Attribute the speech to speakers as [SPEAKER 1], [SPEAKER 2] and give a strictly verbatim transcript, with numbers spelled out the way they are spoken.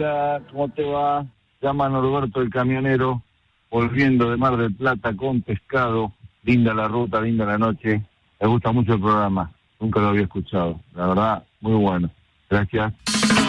[SPEAKER 1] hola, ¿cómo te va? Llama Norberto el camionero, volviendo de Mar del Plata con pescado. Linda la ruta, linda la noche. Me gusta mucho el programa, nunca lo había escuchado. La verdad, muy bueno. Gracias.